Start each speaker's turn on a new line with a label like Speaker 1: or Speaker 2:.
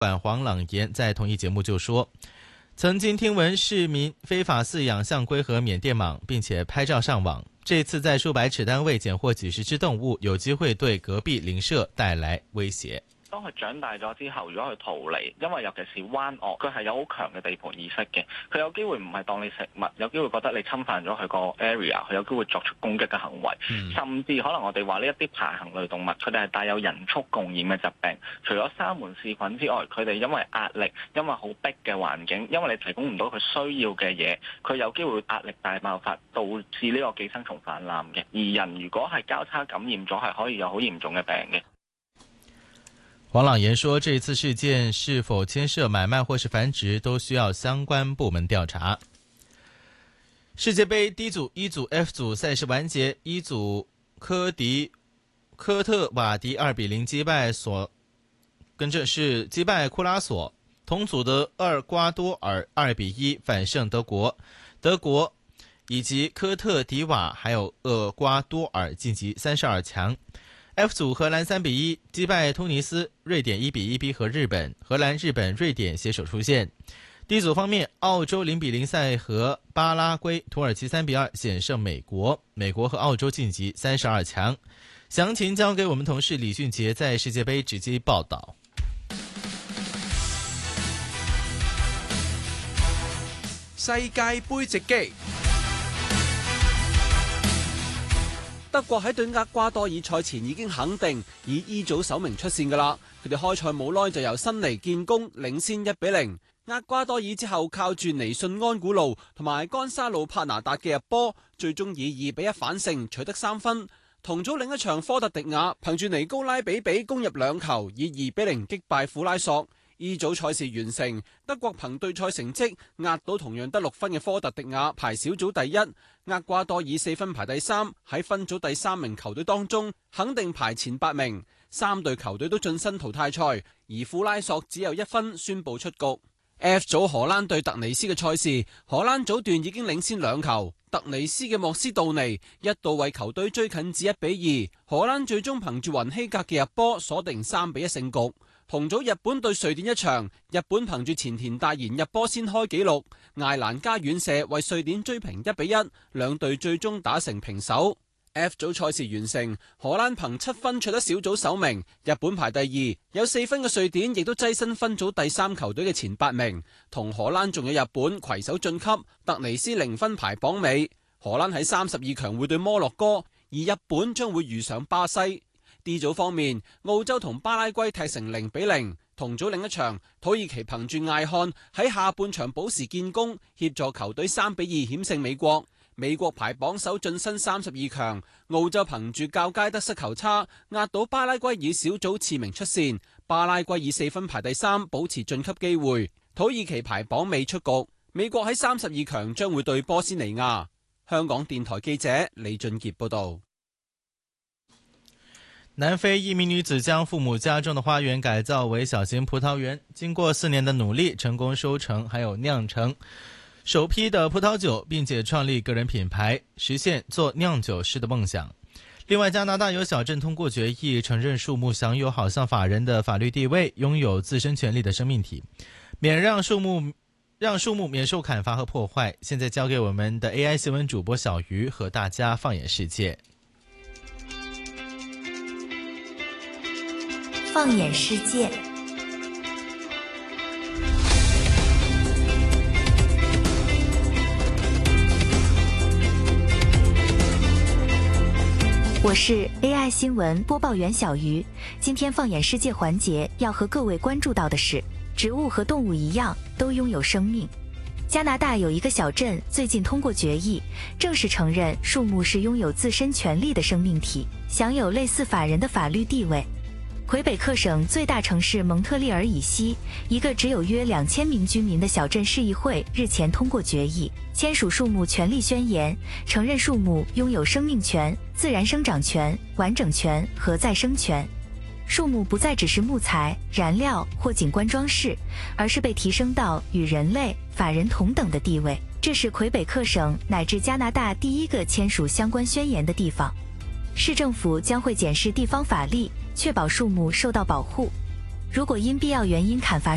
Speaker 1: 管黄朗言在同一节目就说，曾经听闻市民非法饲养象龟和缅甸蟒，并且拍照上网。这次在数百尺单位捡获几十只动物，有機會對隔壁鄰舍帶來威脅。
Speaker 2: 當佢長大咗之後，如果佢逃離，因為尤其是灣岸，佢係有好強嘅地盤意識嘅，佢有機會唔係當你食物，有機會覺得你侵犯咗佢個 area， 佢有機會作出攻擊嘅行為，甚至可能我哋話呢一啲爬行類動物，佢哋係帶有人畜共染嘅疾病。除咗沙門氏菌之外，佢哋因為壓力，因為好逼嘅環境，因為你提供唔到佢需要嘅嘢，佢有機會壓力大爆發，導致呢個寄生蟲泛濫嘅。而人如果係交叉感染咗，係可以有好嚴重嘅病嘅。
Speaker 1: 黃朗言說，這次事件是否牽涉買賣或是繁殖，都需要相關部門調查。世界盃 D 組、E 組、F 組賽事完結 ，E 組科特瓦迪2-0擊敗跟着是擊敗庫拉索，同組的厄瓜多爾2-1反勝德國，德國以及科特迪瓦還有厄瓜多爾晉級32強。F 組荷蘭3-1擊敗突尼斯，瑞典1-1逼和日本，荷蘭、日本、瑞典攜手出線。D 組方面，澳洲0-0賽和巴拉圭，土耳其3-2險勝美國，美國和澳洲晉級32強。詳情交給我們同事李俊傑在世界盃直擊報道。
Speaker 3: 世界盃直擊。德國喺對厄瓜多爾賽前已經肯定以 E 組首名出線㗎啦，佢哋開賽冇耐就由辛尼建功領先1-0。厄瓜多爾之後靠住尼遜安古路同埋甘沙路帕拿達嘅入波，最終以2-1反勝，取得3分。同組另一場科特迪瓦憑住尼高拉比攻入2球，以2-0擊敗庫拉索。E 組賽事完成，德國憑對賽成績壓倒同樣得6分嘅科特迪瓦排小組第一，厄瓜多爾4分排第3，喺分組第3名球隊當中肯定排前8名。3隊球隊都晉身淘汰賽，而庫拉索只有1分宣布出局。F 組荷蘭對突尼斯嘅賽事，荷蘭早段已經領先2球，突尼斯嘅莫斯道尼一度為球隊追近至1-2，荷蘭最終憑住雲希格嘅入波鎖定3-1勝局。同組日本對瑞典一場，日本憑住前田大然入波先開紀錄，艾蘭加遠射為瑞典追平1-1，兩隊最終打成平手。F 組賽事完成，荷蘭憑7分取得小組首名，日本排第2，有4分嘅瑞典亦都躋身分組第3球隊嘅前8名，同荷蘭仲有日本攜手晉級，突尼斯0分排榜尾。荷蘭喺32強會對摩洛哥，而日本將會遇上巴西。D 組方面，澳洲同巴拉圭踢成0-0，同組另一場，土耳其憑住艾漢喺下半場補時建功，協助球隊3-2險勝美國。美國排榜首晉身32強，澳洲憑住較佳得失球差壓倒巴拉圭，以小組次名出線，巴拉圭以4分排第3，保持晉級機會。土耳其排榜未出局，美國喺32強將會對波斯尼亞。香港電台記者李俊傑報道。
Speaker 1: 南非一名女子將父母家中的花園改造為小型葡萄園，經過4年的努力，成功收成還有釀成首批的葡萄酒，並且創立個人品牌，實現做釀酒師的夢想。另外，加拿大有小鎮通過決議承認樹木享有好像法人的法律地位，擁有自身權利的生命體，讓樹木免受砍伐和破壞。現在交給我們的 AI 新聞主播小魚和大家放眼世界。
Speaker 4: 放眼世界，我是 AI 新闻播报员小鱼。今天放眼世界环节要和各位关注到的是，植物和动物一样都拥有生命。加拿大有一个小镇最近通过决议，正式承认树木是拥有自身权利的生命体，享有类似法人的法律地位。魁北克省最大城市蒙特利尔以西，一个只有约2000名居民的小镇市议会日前通过决议，签署树木权利宣言，承认树木拥有生命权、自然生长权、完整权和再生权。树木不再只是木材、燃料或景观装饰，而是被提升到与人类、法人同等的地位。这是魁北克省乃至加拿大第一个签署相关宣言的地方。市政府将会检视地方法律，确保树木受到保护。如果因必要原因砍伐